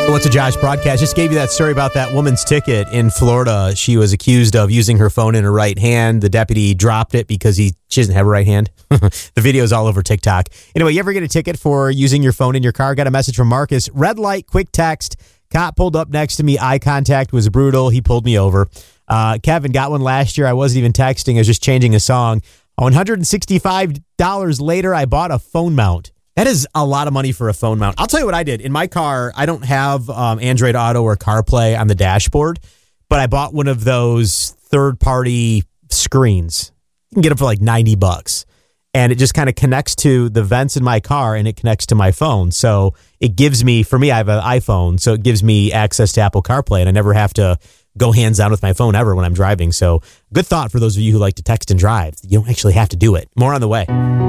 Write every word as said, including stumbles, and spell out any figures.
What's a Josh broadcast? Just gave you that story about that woman's ticket in Florida. She was accused of using her phone in her right hand. The deputy dropped it because he she doesn't have a right hand. The video's all over TikTok. Anyway, you ever get a ticket for using your phone in your car? Got a message from Marcus. Red light, quick text. Cop pulled up next to me. Eye contact was brutal. He pulled me over. Uh, Kevin got one last year. I wasn't even texting. I was just changing a song. one hundred sixty-five dollars later, I bought a phone mount. That is a lot of money for a phone mount. I'll tell you what I did. In my car, I don't have um, Android Auto or CarPlay on the dashboard, but I bought one of those third-party screens. You can get them for like ninety bucks. And it just kind of connects to the vents in my car, and it connects to my phone. So it gives me, for me, I have an iPhone, so it gives me access to Apple CarPlay, and I never have to go hands down with my phone ever when I'm driving. So good thought for those of you who like to text and drive. You don't actually have to do it. More on the way.